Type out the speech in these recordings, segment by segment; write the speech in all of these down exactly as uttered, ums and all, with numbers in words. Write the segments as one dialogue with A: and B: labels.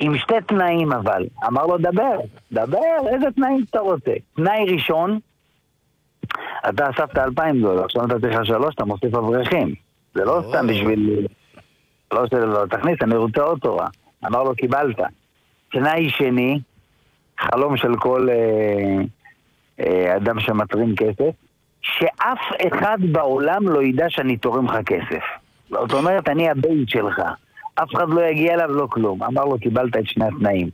A: עם שתי תנאים אבל. אמר לו, דבר, דבר, איזה תנאים אתה רוצה? תנאי ראשון, אתה אספת אלפיים דולר, עכשיו אתה צריך שלוש, אתה מוסיף אברכים. זה לא סתם בשביל... לא שלא, תכניס, אני רוצה עוד תורה. אמר לו, קיבלת. תנאי שני, חלום של כל אה, אה, אדם שמטרים כסף, שאף אחד בעולם לא ידע שאני תורם לך כסף. זאת אומרת, אני הבית שלך. אף אחד לא יגיע אליו, לא כלום. אמר לו, קיבלת את שני התנאים.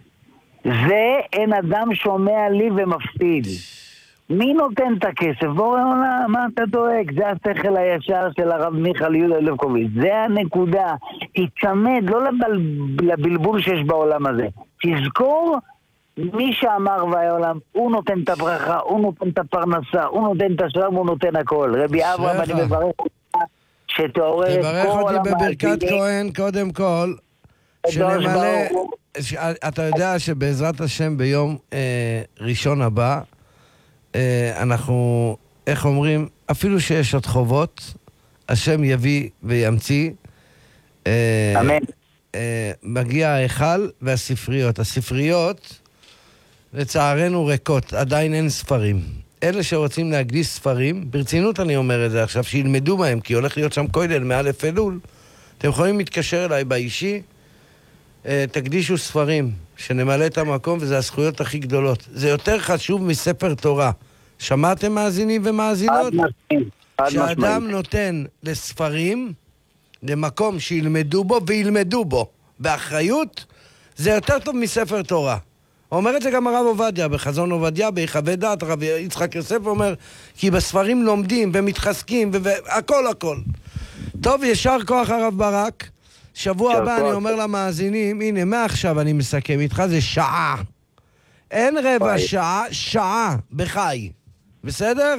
A: זה אין אדם שומע לי ומפסיד. מי נותן את הכסף? בורא עולם, מה אתה דואג? זה השכל הישר של הרב מיכל יהודה לבקוביץ. זה הנקודה. תצמד, לא לבל... לבלבול שיש בעולם הזה. תזכור מי שאמר והעולם, הוא נותן את הברכה, הוא נותן את הפרנסה, הוא נותן את השלם, הוא נותן הכל. רבי אברהם, אני מברך אותך שתעורר את כל המעשים.
B: תברך אותי בברכת כהן קודם כל, שנמלא, ש... אתה יודע שבעזרת השם ביום אה, ראשון הבא, אה, אנחנו, איך אומרים, אפילו שיש עוד חובות, השם יביא וימציא, אה,
A: אמן.
B: אה, מגיע ההיכל והספריות. הספריות, לצערנו ריקות, עדיין אין ספרים. אלה שרוצים להגדיש ספרים, ברצינות אני אומר את זה עכשיו, שילמדו מהם, כי הולך להיות שם כולל מאלף אלול. אתם יכולים להתקשר אליי באישי, תקדישו ספרים, שנמלא את המקום, וזה הזכויות הכי גדולות. זה יותר חשוב מספר תורה. שמעתם מאזינים ומאזינות? שאדם נותן לספרים, למקום שילמדו בו וילמדו בו, באחריות, זה יותר טוב מספר תורה. אומר את זה גם הרב עובדיה, בחזון עובדיה, ביחווה דעת, הרב יצחק יוסף אומר, כי בספרים לומדים ומתחזקים, והכל הכל. טוב, ישר כוח הרב ברק, שבוע הבא אני אומר למאזינים, הנה, מעכשיו אני מסכם איתך, זה שעה. אין רבע שעה, שעה, בחי. בסדר?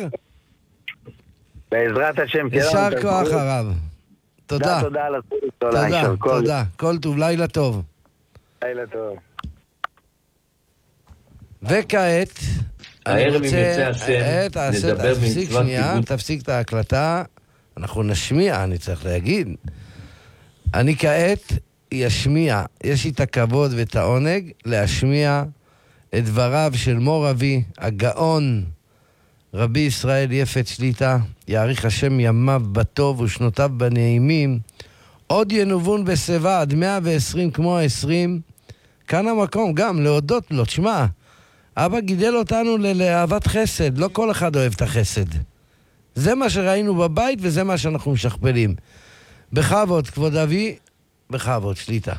A: בעזרת השם.
B: ישר כוח הרב. תודה.
A: תודה על הזכות.
B: תודה, תודה. כל טוב, לילה טוב.
A: לילה טוב.
B: וכעת, אני רוצה, תפסיק שנייה, תפסיק את ההקלטה, אנחנו נשמיע, אני צריך להגיד. אני כעת ישמיע, יש לי את הכבוד ואת העונג להשמיע את דבריו של מור אבי, הגאון, רבי ישראל יפת שליטה, יאריך השם ימיו בטוב ושנותיו בנעימים, עוד ינובון בשיבה עד מאה ועשרים כמו העשרים. כאן המקום גם להודות לו, תשמע, אבא גידל אותנו לאהבת חסד, לא כל אחד אוהב את החסד. זה מה שראינו בבית וזה מה שאנחנו משכפלים. בכבוד, כבוד אבי, בכבוד, שליטה.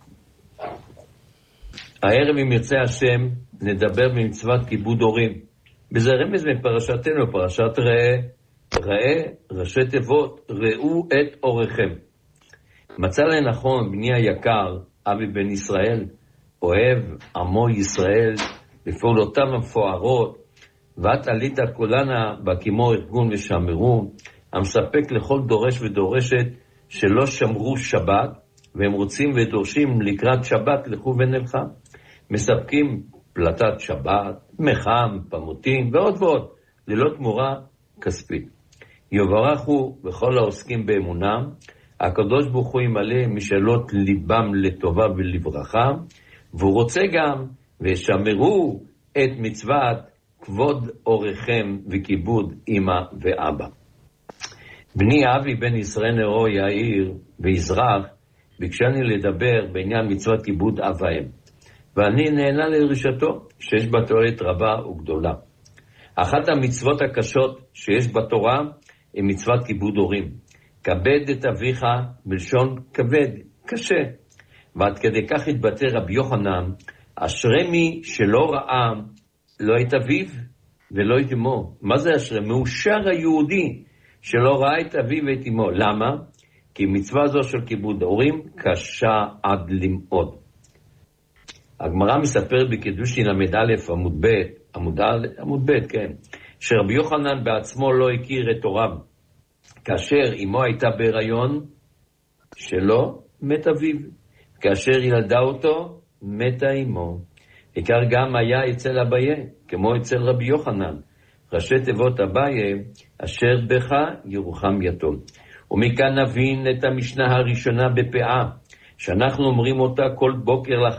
C: הערב אם ירצה השם, נדבר במצוות כיבוד הורים. בזה רמז מפרשתנו, פרשת ראה, ראה, ראשי תיבות, ראו את אורכם. מצא לנכון בני היקר, אבי בן ישראל, אוהב עמו ישראל, בפעולותיו המפוארות, ואת עלית כולנה בקימו ארגון ושמרו, המספק לכל דורש ודורשת שלא שמרו שבת, והם רוצים ודורשים לקראת שבת לכו ונלכה. מספקים פלטת שבת, מחם, פמותים ועוד ועוד, ללא תמורה כספית. יברכו בכל העוסקים באמונם, הקדוש ברוך הוא ימלא משאלות ליבם לטובה ולברכה, והוא רוצה גם ושמרו את מצוות כבוד אורכם וכיבוד אמא ואבא. בני אבי בן ישראל נאו יאיר ויזרח ביקשני לדבר בעניין מצוות כיבוד אב ואם, ואני נהנה לרשתו שיש בה תועלת רבה וגדולה. אחת המצוות הקשות שיש בתורה היא מצוות כיבוד הורים. כבד את אביך בלשון כבד, קשה. ועד כדי כך התבטא רבי יוחנן, אשרי מי שלא ראה לא את אביו ולא את אמו. מה זה אשרי? מאושר היהודי שלא ראה את אביו ואת אמו. למה? כי מצווה זו של כיבוד הורים קשה עד למאוד. הגמרא מספרת בקידושין למד א' עמוד ב', עמוד, עמוד ב', כן, שרבי יוחנן בעצמו לא הכיר את הוריו. כאשר אמו הייתה בהיריון שלו, מת אביו. כאשר ילדה אותו, מתה אמו. עיקר גם היה אצל אביה, כמו אצל רבי יוחנן. ראשי תיבות אביה, אשר בך ירוחם יתום. ומכאן נבין את המשנה הראשונה בפאה, שאנחנו אומרים אותה כל בוקר